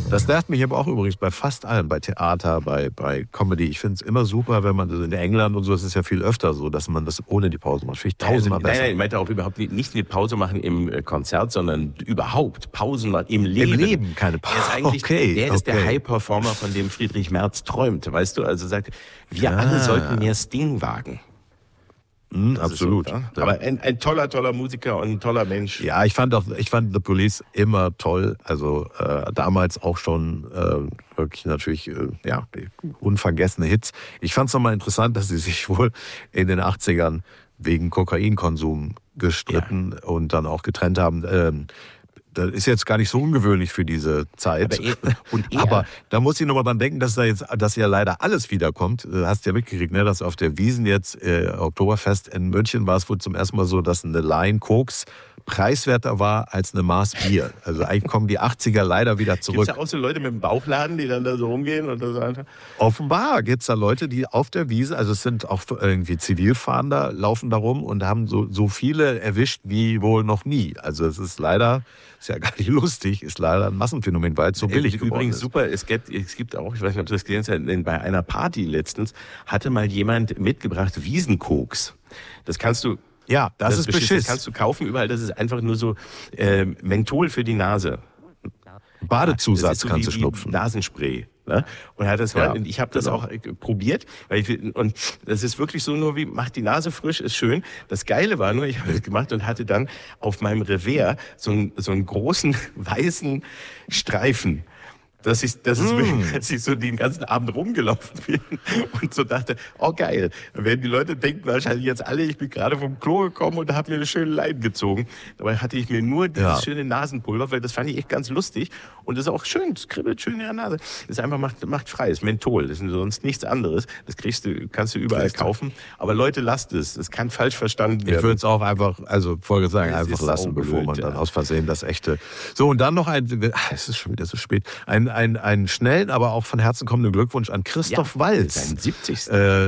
Das nervt mich aber auch übrigens bei fast allem, bei Theater, bei Comedy. Ich finde es immer super, wenn man in England und so, es ist ja viel öfter so, dass man das ohne die Pause macht. Finde ich tausendmal besser. Nein, ich meinte auch überhaupt nicht eine Pause machen im Konzert, sondern überhaupt Pausen machen im Leben. Im Leben keine Pause. Der ist eigentlich, der ist der High-Performer, von dem Friedrich Merz träumt, weißt du? Also sagt, wir alle sollten mehr Sting wagen. Absolut. So, ja? Aber ein toller Musiker und ein toller Mensch. Ja, ich fand The Police immer toll. Also damals auch schon wirklich natürlich unvergessene Hits. Ich fand es nochmal interessant, dass sie sich wohl in den 80ern wegen Kokainkonsum gestritten und dann auch getrennt haben. Das ist jetzt gar nicht so ungewöhnlich für diese Zeit. Aber da muss ich nochmal dran denken, dass ja leider alles wiederkommt. Du hast ja mitgekriegt, ne, dass auf der Wiesn jetzt Oktoberfest in München war es wohl zum ersten Mal so, dass eine Line Koks preiswerter war als eine Maß Bier. Also eigentlich kommen die 80er leider wieder zurück. Gibt es ja auch so Leute mit dem Bauchladen, die dann da so rumgehen? Und das einfach Offenbar gibt es da Leute, die auf der Wiesn, also es sind auch irgendwie Zivilfahnder, laufen da rum und haben so viele erwischt wie wohl noch nie. Also es ist leider, ist ja gar nicht lustig, ist leider ein Massenphänomen, weil es so billig geworden übrigens ist. Super, es gibt auch, ich weiß nicht, ob du das gesehen hast, bei einer Party letztens hatte mal jemand mitgebracht Wiesenkoks. Das kannst du Ja, das ist Beschiss. Das kannst du kaufen überall, das ist einfach nur so Menthol für die Nase. Badezusatz so kannst du wie schnupfen. Nasenspray. Ne? Und ich habe das auch probiert, und das ist wirklich so, nur wie macht die Nase frisch, ist schön. Das Geile war nur, ich habe das gemacht und hatte dann auf meinem Revers so einen großen weißen Streifen. Dass ich so den ganzen Abend rumgelaufen bin und so dachte, oh geil, dann werden die Leute denken wahrscheinlich jetzt alle, ich bin gerade vom Klo gekommen und habe mir eine schöne Leine gezogen. Dabei hatte ich mir nur dieses schöne Nasenpulver, weil das fand ich echt ganz lustig und das ist auch schön, das kribbelt schön in der Nase. Das ist einfach macht frei, das ist Menthol, das ist sonst nichts anderes. Das kannst du überall kaufen, aber Leute, lasst es, das kann falsch verstanden werden. Ich würde es auch einfach, einfach lassen, bevor man dann aus Versehen das echte. So, und dann noch es ist schon wieder so spät, einen schnellen, aber auch von Herzen kommenden Glückwunsch an Christoph Waltz. Sein 70.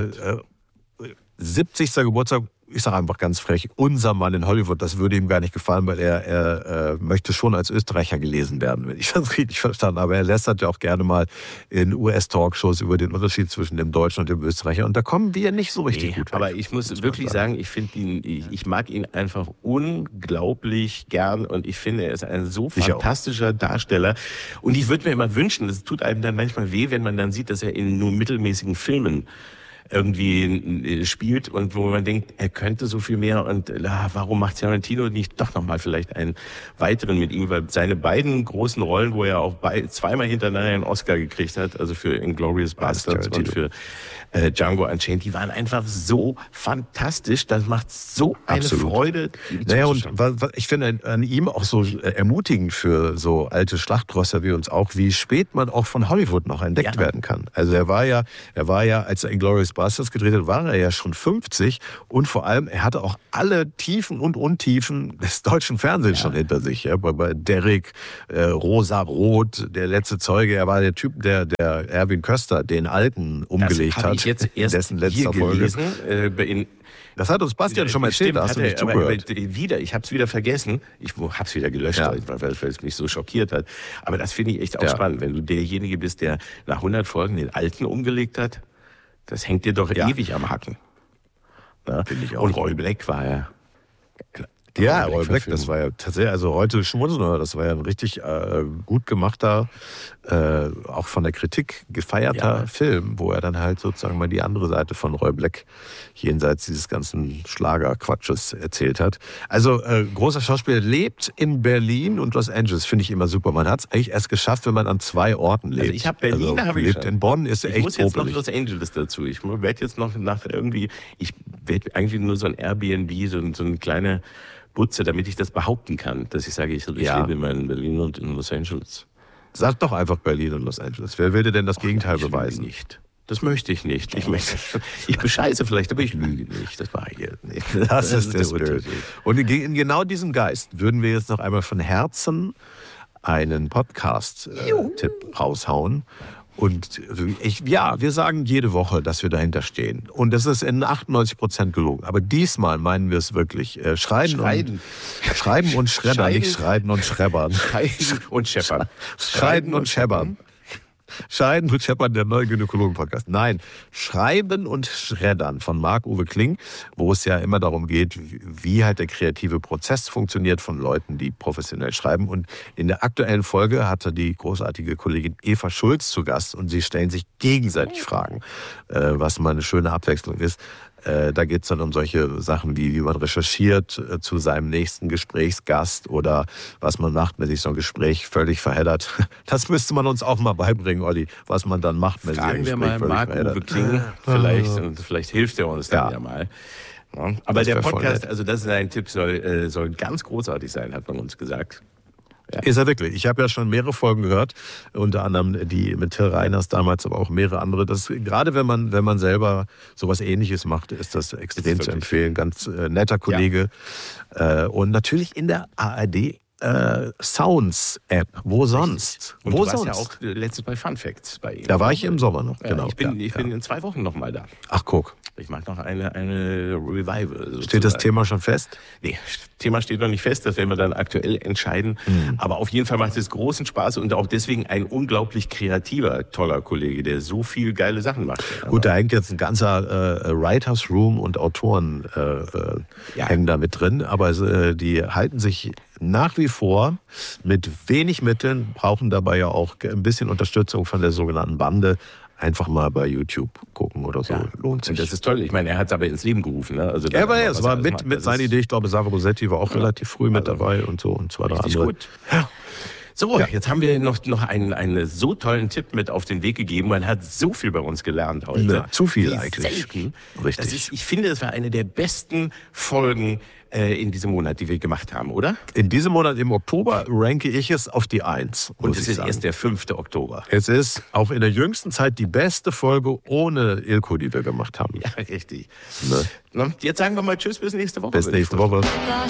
70. Geburtstag. Ich sage einfach ganz frech, unser Mann in Hollywood, das würde ihm gar nicht gefallen, weil er möchte schon als Österreicher gelesen werden, wenn ich das richtig verstanden habe. Er lästert ja auch gerne mal in US-Talkshows über den Unterschied zwischen dem Deutschen und dem Österreicher und da kommen wir nicht so richtig gut weg. Aber ich muss wirklich sagen, ich mag ihn einfach unglaublich gern und ich finde, er ist ein so fantastischer Darsteller und ich würde mir immer wünschen, es tut einem dann manchmal weh, wenn man dann sieht, dass er in nur mittelmäßigen Filmen irgendwie spielt und wo man denkt, er könnte so viel mehr und warum macht Tarantino nicht doch nochmal vielleicht einen weiteren mit ihm, weil seine beiden großen Rollen, wo er auch zweimal hintereinander einen Oscar gekriegt hat, also für Inglourious Basterds und für Django Unchained, die waren einfach so fantastisch, das macht so eine Freude. Naja, und ich finde an ihm auch so ermutigend für so alte Schlachtrösser wie uns auch, wie spät man auch von Hollywood noch entdeckt werden kann. Also er war ja, als er Inglourious Basterds gedreht hat, war er ja schon 50 und vor allem, er hatte auch alle Tiefen und Untiefen des deutschen Fernsehens schon hinter sich. Ja, bei Derrick, Rosa Rot, der letzte Zeuge, er war der Typ, der Erwin Köster, den Alten, umgelegt hat. Jetzt erst dessen letzter hier gelesen, das hat uns Bastian schon mal erzählt, da hast du nicht zugehört. Ich habe es wieder vergessen. Ich habe es wieder gelöscht, weil es mich so schockiert hat. Aber das finde ich echt auch spannend, wenn du derjenige bist, der nach 100 Folgen den Alten umgelegt hat. Das hängt dir doch ewig am Hacken. Finde ich auch. Und Roy Black war ja... Ja, Roy Black, das war ja tatsächlich, also heute schmunzeln, aber das war ja ein richtig gut gemachter, auch von der Kritik gefeierter Film, wo er dann halt sozusagen mal die andere Seite von Roy Black jenseits dieses ganzen Schlagerquatsches erzählt hat. Also großer Schauspieler, lebt in Berlin und Los Angeles, finde ich immer super. Man hat es eigentlich erst geschafft, wenn man an 2 Orten lebt. Also ich habe Berlin, lebt in Bonn, ist echt Ich muss jetzt popelig. noch Los Angeles dazu. Ich werde jetzt noch ich werde eigentlich nur so ein Airbnb, so eine kleine Butze, damit ich das behaupten kann, dass ich sage, ich lebe immer in Berlin und in Los Angeles. Sag doch einfach Berlin und Los Angeles. Wer will dir denn das Gegenteil beweisen? Nicht. Das möchte ich nicht. Ich bescheiße vielleicht, aber ich lüge nicht. Das war hier nicht. Das ist der Spirit. Und in genau diesem Geist würden wir jetzt noch einmal von Herzen einen Podcast-Tipp raushauen. Und wir sagen jede Woche, dass wir dahinter stehen. Und das ist in 98% gelogen. Aber diesmal meinen wir es wirklich. Schreiben und schreddern, nicht schreien und schrebbern. Scheiden und scheppern. Scheiden und scheppern. Scheiden und scheppern, der neue Gynäkologen-Podcast. Nein, Schreiben und Schreddern von Marc-Uwe Kling, wo es ja immer darum geht, wie halt der kreative Prozess funktioniert von Leuten, die professionell schreiben. Und in der aktuellen Folge hatte die großartige Kollegin Eva Schulz zu Gast und sie stellen sich gegenseitig Fragen, was mal eine schöne Abwechslung ist. Da geht es dann um solche Sachen wie man recherchiert zu seinem nächsten Gesprächsgast oder was man macht, wenn sich so ein Gespräch völlig verheddert. Das müsste man uns auch mal beibringen, Olli, was man dann macht, wenn sich ein Gespräch völlig verheddert. Fragen wir mal Marc-Uwe Kling, vielleicht hilft er uns dann ja mal. Ja, aber der Podcast, also das ist ein Tipp, soll ganz großartig sein, hat man uns gesagt. Ja. Ist er wirklich. Ich habe ja schon mehrere Folgen gehört, unter anderem die mit Till Reiners damals, aber auch mehrere andere. Gerade wenn man selber sowas Ähnliches macht, ist das extrem zu empfehlen. Ganz netter Kollege. Ja. Und natürlich in der ARD Sounds-App. Wo sonst? Und du warst ja auch letztens bei Fun Facts bei ihm. Da war ich im Sommer noch, genau. Ich bin in 2 Wochen noch mal da. Ach, guck. Ich mache noch eine Revival. Sozusagen. Steht das Thema schon fest? Nee, Thema steht noch nicht fest. Das werden wir dann aktuell entscheiden. Aber auf jeden Fall macht es großen Spaß und auch deswegen ein unglaublich kreativer, toller Kollege, der so viel geile Sachen macht. Gut, da hängt jetzt ein ganzer Writers Room und Autoren hängen da mit drin. Aber die halten sich nach wie vor mit wenig Mitteln, brauchen dabei ja auch ein bisschen Unterstützung von der sogenannten Bande. Einfach mal bei YouTube gucken oder so. Ja. Lohnt sich. Und das ist toll. Ich meine, er hat es aber ins Leben gerufen. Ne? Also es war mit seiner Idee. Ich glaube, Sava Rossetti war auch relativ früh mit dabei und so. Und 2, 3 andere. Gut. Ja. So, jetzt haben wir noch einen so tollen Tipp mit auf den Weg gegeben. Man hat so viel bei uns gelernt heute. Ja, zu viel eigentlich. Selten. Richtig. Ich finde, es war eine der besten Folgen in diesem Monat, die wir gemacht haben, oder? In diesem Monat im Oktober ranke ich es auf die 1. Und es ist erst der 5. Oktober. Es ist auch in der jüngsten Zeit die beste Folge ohne Ilko, die wir gemacht haben. Ja, richtig. Ne? Jetzt sagen wir mal Tschüss, bis nächste Woche. Bis nächste Woche.